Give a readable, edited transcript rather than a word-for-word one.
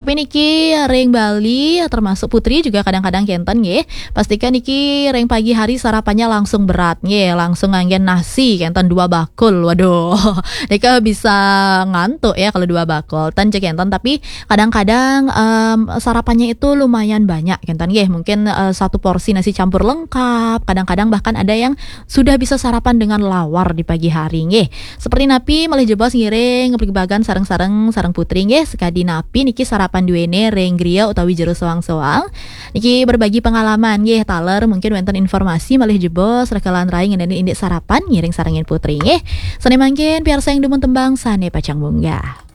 Tapi niki ring Bali termasuk Putri juga kadang-kadang kenten nggih. Pastikan niki ring pagi hari sarapannya langsung berat nggih, langsung nganggen nasi kenten 2 bakul. Waduh. Nika bisa ngantuk ya kalau 2 bakul. Tan cek kenten tapi kadang-kadang sarapannya itu lumayan banyak kenten nggih. Mungkin 1 porsi nasi campur lengkap. Kadang-kadang bahkan ada yang sudah bisa sarapan dengan lawar di pagi hari nggih. Seperti napi malih jebos ngiring ngepribagan sareng-sareng sareng Putri nggih. Sekadi napi niki sarapan duene ring griya utawi jero soang-soang. Niki berbagi pengalaman nggih taler mungkin wonten informasi malih jebos rekalan rai ngendani indek sarapan ngiring sarengin Putri nggih. Sane mangkin piarsa yang demen tembang sane pacang munggah.